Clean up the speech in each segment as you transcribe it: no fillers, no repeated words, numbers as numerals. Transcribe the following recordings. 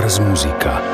Ars Musica.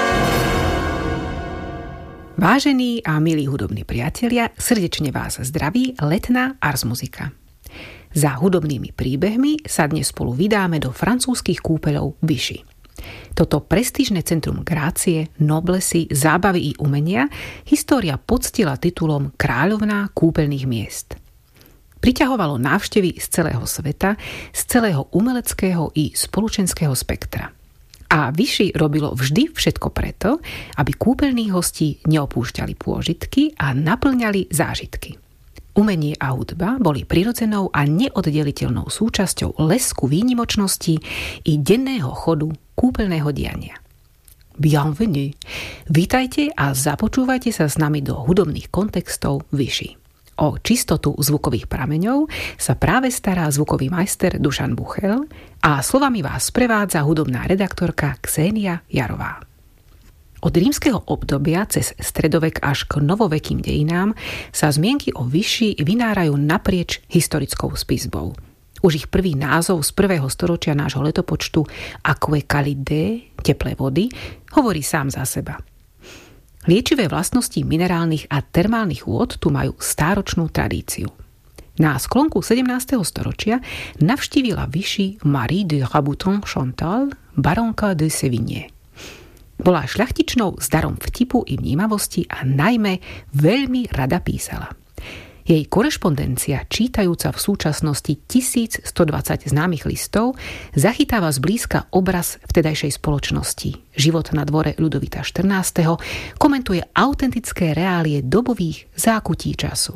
Vážení a milí hudobní priatelia, srdečne vás zdraví letná Ars Musica. Za hudobnými príbehmi sa dnes spolu vydáme do francúzskych kúpeľov Vichy. Toto prestížne centrum grácie, noblesy, zábavy i umenia história poctila titulom Kráľovná kúpeľných miest. Priťahovalo návštevy z celého sveta, z celého umeleckého i spoločenského spektra. A Vichy robilo vždy všetko preto, aby kúpeľných hostí neopúšťali pôžitky a naplňali zážitky. Umenie a hudba boli prirodzenou a neoddeliteľnou súčasťou lesku výnimočnosti i denného chodu kúpeľného diania. Bienvenue! Vítajte a započúvajte sa s nami do hudobných kontextov Vichy. O čistotu zvukových prameňov sa práve stará zvukový majster Dušan Buchel a slovami vás sprevádza hudobná redaktorka Ksenia Jarová. Od rímskeho obdobia cez stredovek až k novovekým dejinám sa zmienky o Vichy vynárajú naprieč historickou spisbou. Už ich prvý názov z 1. storočia nášho letopočtu Aquae calide, teplé vody, hovorí sám za seba. Liečivé vlastnosti minerálnych a termálnych vôd tu majú stáročnú tradíciu. Na sklonku 17. storočia navštívila Vichy Marie de Raboutin-Chantal, baronka de Sévigné. Bola šľachtičnou s darom vtipu i vnímavosti a najmä veľmi rada písala. Jej korešpondencia, čítajúca v súčasnosti 1120 známych listov, zachytáva zblízka obraz vtedajšej spoločnosti. Život na dvore Ľudovita XIV. Komentuje autentické reálie dobových zákutí času.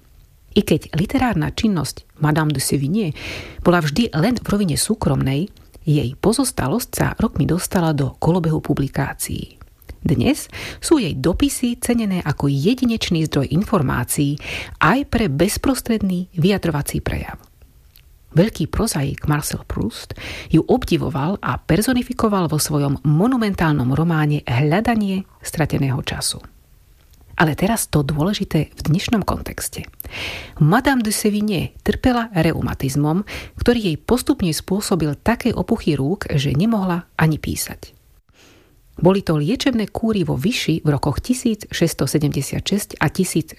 I keď literárna činnosť Madame de Sévigné bola vždy len v rovine súkromnej, jej pozostalosť sa rokmi dostala do kolobehu publikácií. Dnes sú jej dopisy cenené ako jedinečný zdroj informácií aj pre bezprostredný vyjadrovací prejav. Veľký prozaik Marcel Proust ju obdivoval a personifikoval vo svojom monumentálnom románe Hľadanie strateného času. Ale teraz to dôležité v dnešnom kontexte. Madame de Sévigné trpela reumatizmom, ktorý jej postupne spôsobil také opuchy rúk, že nemohla ani písať. Boli to liečebné kúry vo Vichy v rokoch 1676 a 1677,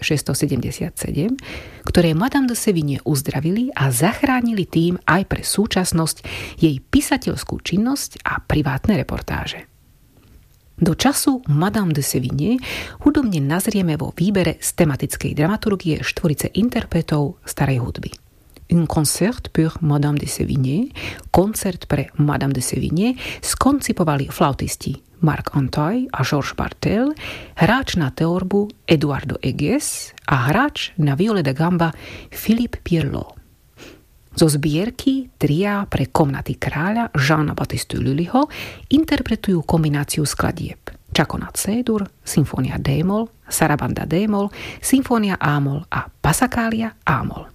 ktoré Madame de Sévigné uzdravili a zachránili tým aj pre súčasnosť jej písateľskú činnosť a privátne reportáže. Do času Madame de Sévigné hudobne nazrieme vo výbere z tematickej dramaturgie štvorice interpretov starej hudby. Un concert pour Madame de Sévigné, koncert pre Madame de Sévigné, skoncipovali flautisti Marc Antoine a Georges Bartel, hráč na teorbu Eduardo Eges a hráč na viole da gamba Philippe Pierlot. Zo zbierky tria pre komnaty kráľa Jeana Baptiste Lullyho interpretujú kombináciu skladieb Čakona C-dur, Symfónia D-moll, Sarabanda D-moll, Symfónia A-moll a Passacaglia A-moll.